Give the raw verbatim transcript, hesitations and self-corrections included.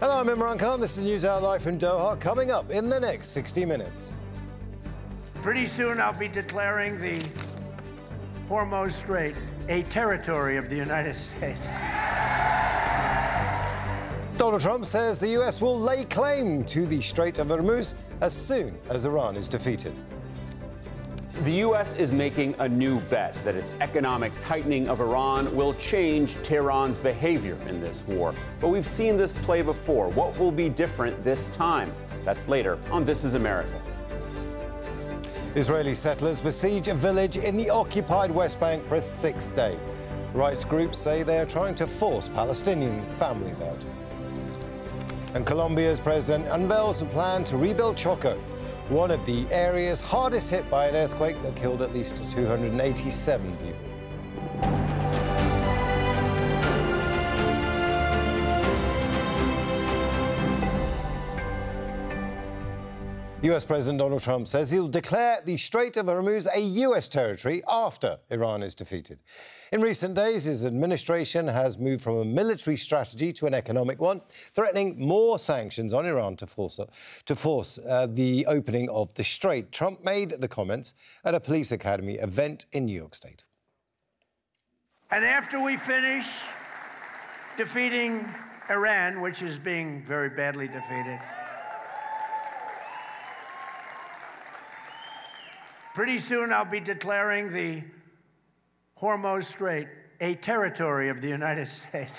Hello, I'm Imran Khan. This is News Hour Live from Doha. Coming up in the next sixty minutes. Pretty soon I'll be declaring the Hormuz Strait a territory of the United States. Donald Trump says the U S will lay claim to the Strait of Hormuz as soon as Iran is defeated. The U S is making a new bet that its economic tightening of Iran will change Tehran's behavior in this war. But we've seen this play before. What will be different this time? That's later on This Is America. Israeli settlers besiege a village in the occupied West Bank for a sixth day. Rights groups say they are trying to force Palestinian families out. And Colombia's president unveils a plan to rebuild Choco, one of the areas hardest hit by an earthquake that killed at least two hundred eighty-seven people. U S President Donald Trump says he'll declare the Strait of Hormuz a U S territory after Iran is defeated. In recent days, his administration has moved from a military strategy to an economic one, threatening more sanctions on Iran to force, to force uh, the opening of the strait. Trump made the comments at a police academy event in New York State. And after we finish defeating Iran, which is being very badly defeated, pretty soon I'll be declaring the Hormuz Strait a territory of the United States.